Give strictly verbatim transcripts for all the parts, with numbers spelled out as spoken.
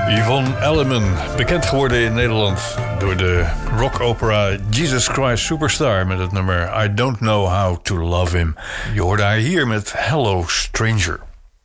Yvonne Elliman, bekend geworden in Nederland door de rockopera Jesus Christ Superstar met het nummer I Don't Know How to Love Him. Je hoorde haar hier met Hello Stranger.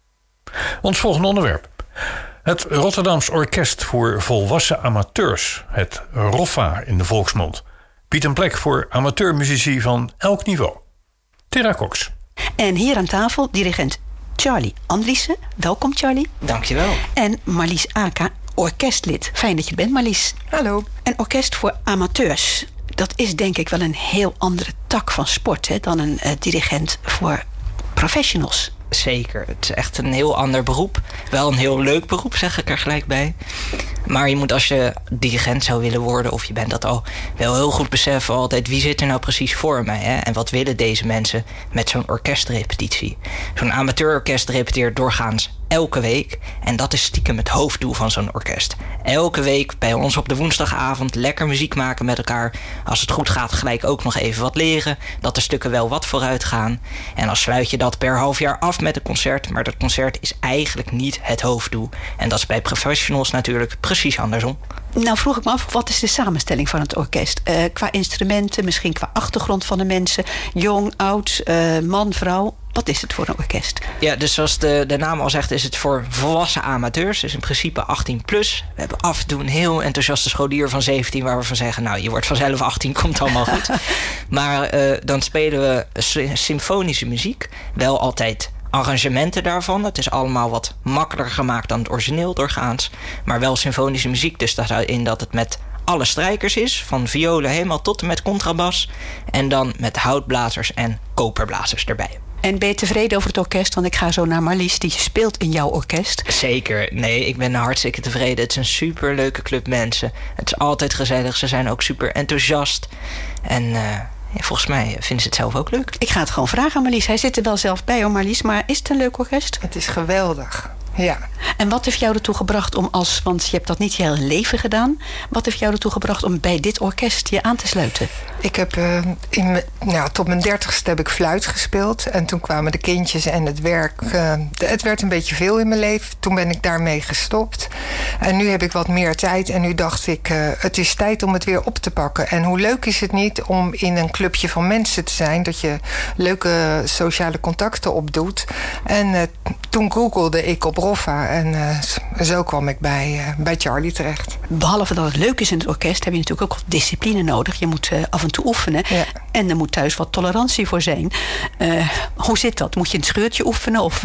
Ons volgende onderwerp. Het Rotterdams Orkest voor Volwassen Amateurs, het ROFA in de volksmond, biedt een plek voor amateurmuzici van elk niveau. Tera Cox. En hier aan tafel dirigent Charlie Andriessen. Welkom Charlie. Dankjewel. En Marlies Aka, orkestlid. Fijn dat je bent, Marlies. Hallo. Een orkest voor amateurs. Dat is denk ik wel een heel andere tak van sport hè, dan een uh, dirigent voor professionals. Zeker. Het is echt een heel ander beroep. Wel een heel leuk beroep, zeg ik er gelijk bij. Maar je moet als je dirigent zou willen worden, of je bent dat al, wel heel goed beseffen altijd wie zit er nou precies voor mij. Hè? En wat willen deze mensen met zo'n orkestrepetitie? Zo'n amateurorkest repeteert doorgaans elke week. En dat is stiekem het hoofddoel van zo'n orkest. Elke week bij ons op de woensdagavond lekker muziek maken met elkaar. Als het goed gaat gelijk ook nog even wat leren. Dat de stukken wel wat vooruit gaan. En dan sluit je dat per half jaar af met een concert. Maar dat concert is eigenlijk niet het hoofddoel. En dat is bij professionals natuurlijk precies andersom. Nou vroeg ik me af, wat is de samenstelling van het orkest? Uh, qua instrumenten, misschien qua achtergrond van de mensen. Jong, oud, uh, man, vrouw. Wat is het voor een orkest? Ja, dus zoals de, de naam al zegt, is het voor volwassen amateurs. Dus in principe achttien plus. We hebben af en toe een heel enthousiaste scholier van zeventien... waar we van zeggen, nou, je wordt vanzelf achttien, komt allemaal goed. Maar uh, dan spelen we symfonische muziek. Wel altijd arrangementen daarvan. Het is allemaal wat makkelijker gemaakt dan het origineel doorgaans. Maar wel symfonische muziek, dus dat houdt in dat het met alle strijkers is. Van violen helemaal tot en met contrabas. En dan met houtblazers en koperblazers erbij. En ben je tevreden over het orkest? Want ik ga zo naar Marlies, die speelt in jouw orkest. Zeker. Nee, ik ben hartstikke tevreden. Het is een superleuke club mensen. Het is altijd gezellig. Ze zijn ook super enthousiast. En uh, ja, volgens mij vinden ze het zelf ook leuk. Ik ga het gewoon vragen aan Marlies. Hij zit er wel zelf bij hoor, Marlies. Maar is het een leuk orkest? Het is geweldig. Ja. En wat heeft jou ertoe gebracht om als, want je hebt dat niet je hele leven gedaan. Wat heeft jou ertoe gebracht om bij dit orkest je aan te sluiten? Ik heb uh, in me, nou, tot mijn dertigste heb ik fluit gespeeld. En toen kwamen de kindjes en het werk. Uh, het werd een beetje veel in mijn leven. Toen ben ik daarmee gestopt. En nu heb ik wat meer tijd. En nu dacht ik, uh, het is tijd om het weer op te pakken. En hoe leuk is het niet om in een clubje van mensen te zijn. Dat je leuke sociale contacten opdoet. En uh, toen googelde ik op ROFA. En uh, zo kwam ik bij, uh, bij Charlie terecht. Behalve dat het leuk is in het orkest, heb je natuurlijk ook wat discipline nodig. Je moet uh, af en toe oefenen. Ja. En er moet thuis wat tolerantie voor zijn. Uh, hoe zit dat? Moet je een scheurtje oefenen? Of?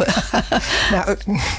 Nou,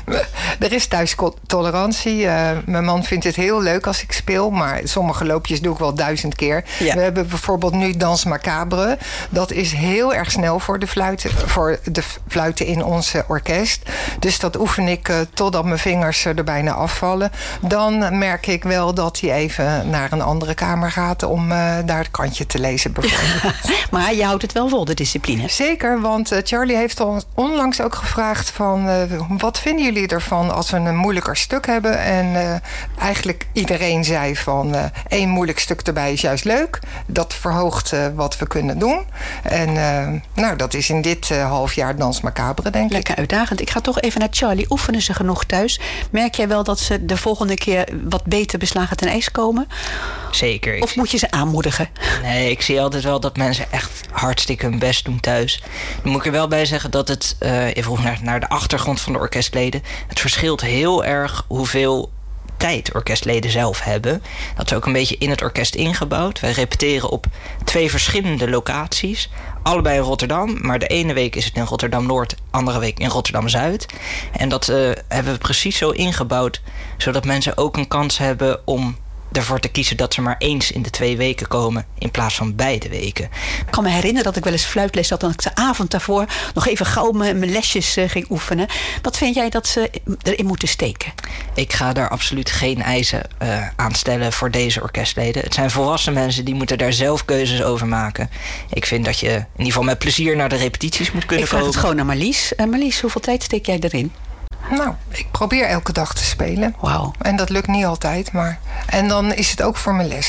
er is thuis tolerantie. Uh, mijn man vindt het heel leuk als ik speel. Maar sommige loopjes doe ik wel duizend keer. Ja. We hebben bijvoorbeeld nu Danse Macabre. Dat is heel erg snel voor de fluiten, voor de fluiten in ons orkest. Dus dat oefen ik uh, totdat mijn vingers er bijna afvallen. Dan merk ik wel dat hij even naar een andere kamer gaat om uh, daar het kantje te lezen bijvoorbeeld. Maar je houdt het wel vol, de discipline. Zeker, want uh, Charlie heeft ons onlangs ook gevraagd van Uh, wat vinden jullie ervan als we een moeilijker stuk hebben? En uh, eigenlijk iedereen zei van uh, één moeilijk stuk erbij is juist leuk. Dat verhoogt uh, wat we kunnen doen. En uh, nou, dat is in dit uh, half jaar Danse Macabre, denk ik. Lekker uitdagend. Ik ga toch even naar Charlie. Oefenen ze genoeg thuis? Merk jij wel dat ze de volgende keer wat beter beslagen ten ijs komen? Zeker. Of moet je ze aanmoedigen? Nee, ik zie altijd wel dat mensen echt hartstikke hun best doen thuis. Dan moet ik er wel bij zeggen dat het, uh, je vroeg naar, naar de achtergrond van de orkestleden. Het verschilt heel erg hoeveel tijd orkestleden zelf hebben. Dat is ook een beetje in het orkest ingebouwd. Wij repeteren op twee verschillende locaties. Allebei in Rotterdam, maar de ene week is het in Rotterdam-Noord, andere week in Rotterdam-Zuid. En dat uh, hebben we precies zo ingebouwd, zodat mensen ook een kans hebben om ervoor te kiezen dat ze maar eens in de twee weken komen in plaats van beide weken. Ik kan me herinneren dat ik wel eens fluitles had en ik de avond daarvoor nog even gauw mijn, mijn lesjes uh, ging oefenen. Wat vind jij dat ze erin moeten steken? Ik ga daar absoluut geen eisen uh, aan stellen voor deze orkestleden. Het zijn volwassen mensen, die moeten daar zelf keuzes over maken. Ik vind dat je in ieder geval met plezier naar de repetities moet kunnen komen. Ik vraag komen. het gewoon naar Marlies. Uh, Marlies, hoeveel tijd steek jij erin? Nou, ik probeer elke dag te spelen. Wauw. En dat lukt niet altijd, maar. En dan is het ook voor mijn lessen.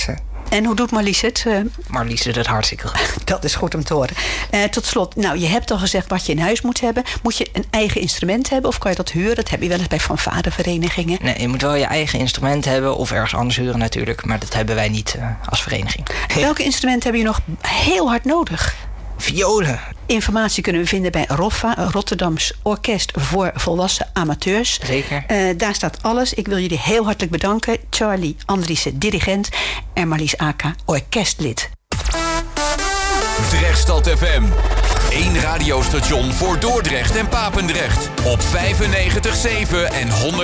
En hoe doet Marlies het? Uh, Marlies doet het hartstikke goed. Dat is goed om te horen. Uh, tot slot, nou, je hebt al gezegd wat je in huis moet hebben. Moet je een eigen instrument hebben of kan je dat huren? Dat heb je wel eens bij fanfareverenigingen. Nee, je moet wel je eigen instrument hebben of ergens anders huren natuurlijk. Maar dat hebben wij niet uh, als vereniging. Welke instrumenten heb je nog heel hard nodig? Violen. Informatie kunnen we vinden bij ROFA, Rotterdams Orkest voor Volwassen Amateurs. Zeker. Uh, daar staat alles. Ik wil jullie heel hartelijk bedanken. Charlie Andriessen, dirigent. En Marlies Aka, orkestlid. Drechtstad F M. Eén radiostation voor Dordrecht en Papendrecht. Op vijfennegentig komma zeven en honderd.